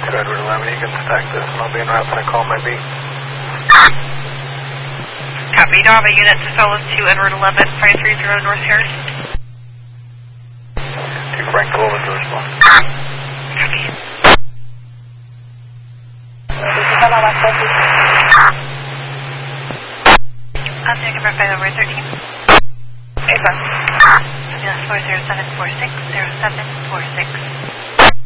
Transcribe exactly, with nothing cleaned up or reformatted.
to Edward eleven, you can detect this and I'll be en route to call my beat. Copy, Nava unit to Solis to Edward eleven, five three zero North Harrison. To Frank Golden to respond. Copy. Object number five over thirteen. Ava. Yes, four zero seven four six zero seven four six.